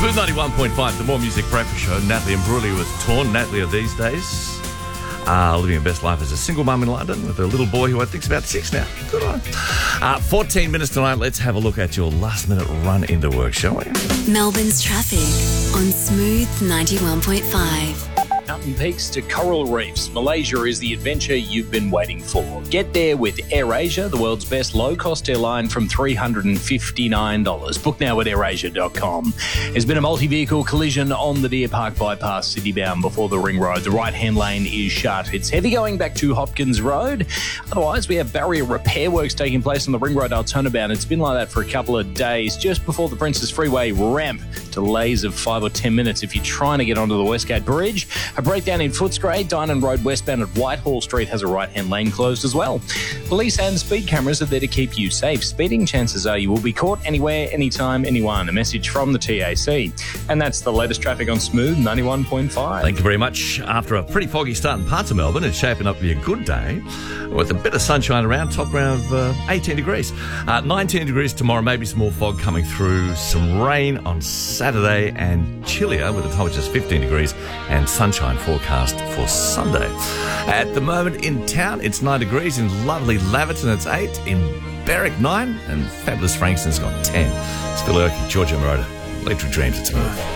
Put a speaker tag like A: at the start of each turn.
A: Smooth 91.5, the More Music Breakfast Show. Natalie Imbruglia with Torn. Natalie of these days, living her best life as a single mum in London with a little boy who I think's about 6 now. Good on her. 14 minutes tonight. Let's have a look at your last-minute run into work, shall we?
B: Melbourne's traffic on Smooth 91.5.
C: Mountain peaks to coral reefs, Malaysia is the adventure you've been waiting for. Get there with AirAsia, the world's best low-cost airline from $359. Book now at airasia.com. There's been a multi-vehicle collision on the Deer Park bypass city-bound before the Ring Road. The right-hand lane is shut. It's heavy going back to Hopkins Road. Otherwise, we have barrier repair works taking place on the Ring Road Altona-bound. It's been like that for a couple of days. Just before the Princess Freeway ramp, delays of 5 or 10 minutes if you're trying to get onto the Westgate Bridge. A breakdown in Footscray. Dynon Road westbound at Whitehall Street has a right-hand lane closed as well. Police and speed cameras are there to keep you safe. Speeding, chances are you will be caught anywhere, anytime, anyone. A message from the TAC. And that's the latest traffic on Smooth 91.5.
A: Thank you very much. After a pretty foggy start in parts of Melbourne, it's shaping up to be a good day with a bit of sunshine around, top around 18 degrees. 19 degrees tomorrow, maybe some more fog coming through, some rain on Saturday and chillier with a top of just 15 degrees and sunshine forecast for Sunday. At the moment in town, it's 9 degrees. In lovely Laverton, it's 8. In Berwick, 9. And fabulous Frankston's got 10. It's Phil Erkey, Georgia Moroder. Electric Dreams, it's Smooth.